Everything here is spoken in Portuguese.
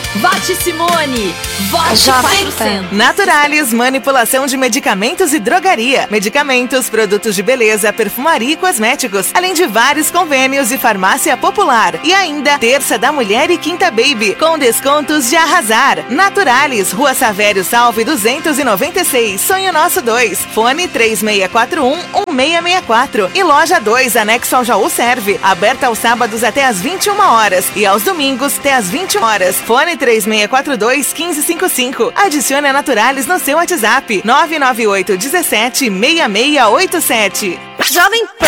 Vote Simone! Vote Jovem para o Pan. centro! Naturalis, manipulação de medicamentos e drogaria. Medicamentos, produtos de beleza, perfumaria e cosméticos. Além de vários convênios e farmácia popular. E ainda, Terça da Mulher e Quinta Baby, com descontos de arrasar. Naturalis, Rua Savério Salve 296, Sonho Nosso 2. Fone 3641-1664. E Loja 2, anexo ao Jaú Serve. Aberta aos sábados até às 21 horas. E aos domingos até às 21 horas. Fone 3642-1555. Adicione a Naturalis no seu WhatsApp. 998 17 6687. Jovem Pan.